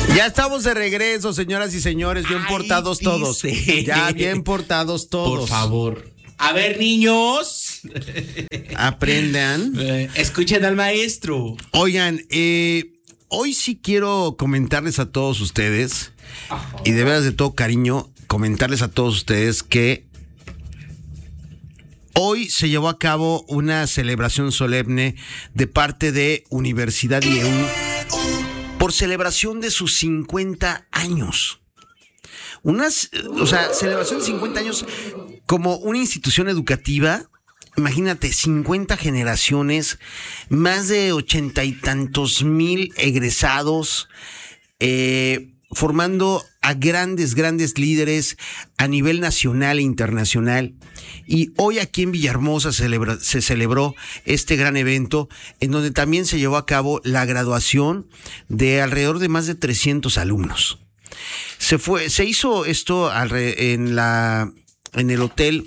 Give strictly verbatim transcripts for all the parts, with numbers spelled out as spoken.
Ya estamos de regreso, señoras y señores, bien Ay, portados dice. todos. Ya bien portados todos. Por favor. A ver, niños. Aprendan. Eh, escuchen al maestro. Oigan, eh, hoy sí quiero comentarles a todos ustedes, y de veras de todo cariño, comentarles a todos ustedes que hoy se llevó a cabo una celebración solemne de parte de Universidad I E U por celebración de sus cincuenta años. Unas, o sea, celebración de cincuenta años como una institución educativa. Imagínate, cincuenta generaciones, más de ochenta y tantos mil egresados, eh, formando a grandes, grandes líderes a nivel nacional e internacional. Y hoy aquí en Villahermosa celebra, se celebró este gran evento, en donde también se llevó a cabo la graduación de alrededor de más de trescientos alumnos. Se fue, se hizo esto en la, en el hotel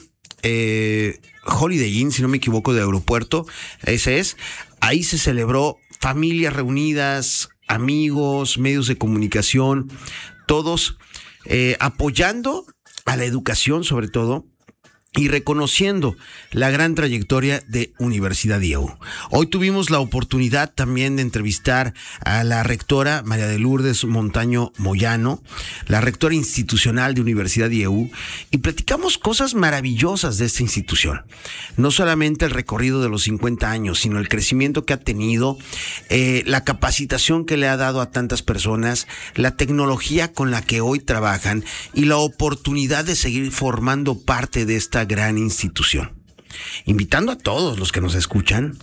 eh, Holiday Inn, si no me equivoco, de aeropuerto. Ese es. Ahí se celebró, familias reunidas, amigos, medios de comunicación, todos eh, apoyando a la educación, sobre todo, y reconociendo la gran trayectoria de Universidad I E U. Hoy tuvimos la oportunidad también de entrevistar a la rectora María de Lourdes Montaño Moyano, la rectora institucional de Universidad I E U, y platicamos cosas maravillosas de esta institución. No solamente el recorrido de los cincuenta años, sino el crecimiento que ha tenido, eh, la capacitación que le ha dado a tantas personas, la tecnología con la que hoy trabajan y la oportunidad de seguir formando parte de esta gran institución. Invitando a todos los que nos escuchan,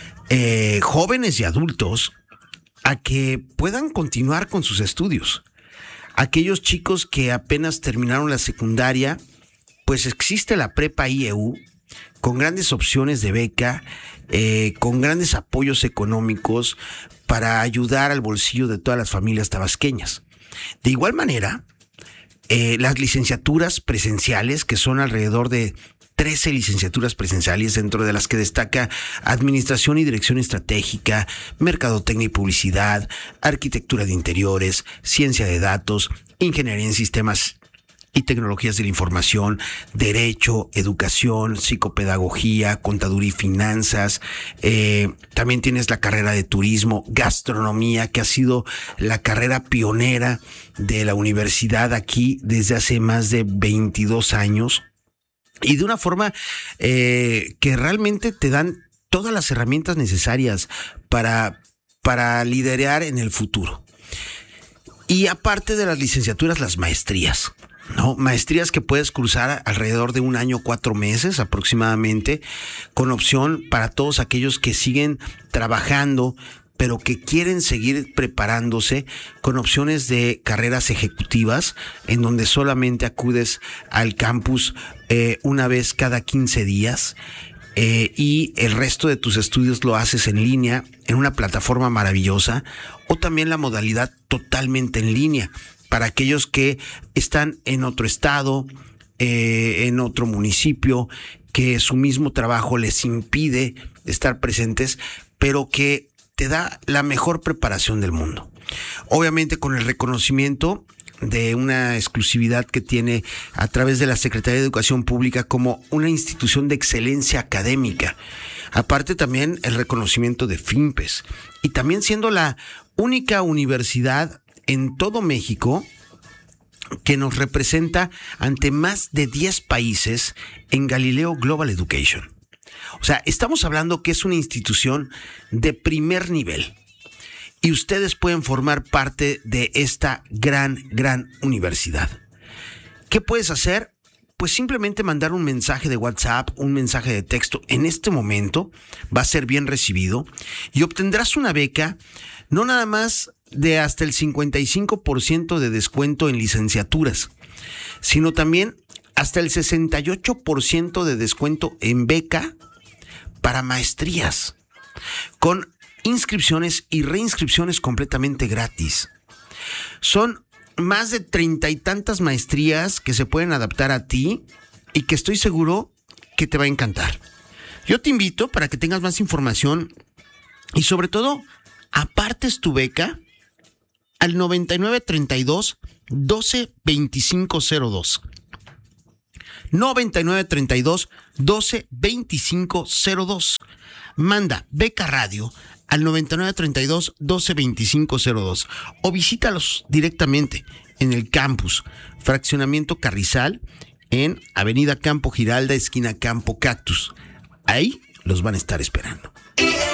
eh, jóvenes y adultos, a que puedan continuar con sus estudios. Aquellos chicos que apenas terminaron la secundaria, pues existe la prepa I E U, con grandes opciones de beca, eh, con grandes apoyos económicos para ayudar al bolsillo de todas las familias tabasqueñas. De igual manera, Eh, las licenciaturas presenciales, que son alrededor de trece licenciaturas presenciales, dentro de las que destaca Administración y Dirección Estratégica, Mercadotecnia y Publicidad, Arquitectura de Interiores, Ciencia de Datos, Ingeniería en Sistemas y Tecnologías de la Información, Derecho, Educación, Psicopedagogía, Contaduría y Finanzas. Eh, también tienes la carrera de Turismo, Gastronomía, que ha sido la carrera pionera de la universidad aquí desde hace más de veintidós años. Y de una forma eh, que realmente te dan todas las herramientas necesarias para, para liderar en el futuro. Y aparte de las licenciaturas, las maestrías. No, maestrías que puedes cursar alrededor de un año, cuatro meses aproximadamente, con opción para todos aquellos que siguen trabajando, pero que quieren seguir preparándose, con opciones de carreras ejecutivas, en donde solamente acudes al campus eh, una vez cada quince días. Eh, y el resto de tus estudios lo haces en línea, en una plataforma maravillosa, o también la modalidad totalmente en línea, para aquellos que están en otro estado, eh, en otro municipio, que su mismo trabajo les impide estar presentes, pero que te da la mejor preparación del mundo. Obviamente con el reconocimiento de una exclusividad que tiene a través de la Secretaría de Educación Pública como una institución de excelencia académica. Aparte también el reconocimiento de FIMPES, y también siendo la única universidad en todo México que nos representa ante más de diez países en Galileo Global Education. O sea, estamos hablando que es una institución de primer nivel, y ustedes pueden formar parte de esta gran, gran universidad. ¿Qué puedes hacer? Pues simplemente mandar un mensaje de WhatsApp, un mensaje de texto. En este momento va a ser bien recibido y obtendrás una beca, no nada más de hasta el cincuenta y cinco por ciento de descuento en licenciaturas, sino también hasta el sesenta y ocho por ciento de descuento en beca para maestrías, con inscripciones y reinscripciones completamente gratis. Son más de treinta y tantas maestrías que se pueden adaptar a ti y que estoy seguro que te va a encantar. Yo te invito para que tengas más información y sobre todo apartes tu beca al noventa y nueve treinta y dos doce veinticinco cero dos. noventa y nueve treinta y dos doce veinticinco cero dos. Manda Beca Radio al noventa y nueve treinta y dos doce veinticinco cero dos o visítalos directamente en el campus, Fraccionamiento Carrizal, en Avenida Campo Giralda, esquina Campo Cactus. Ahí los van a estar esperando.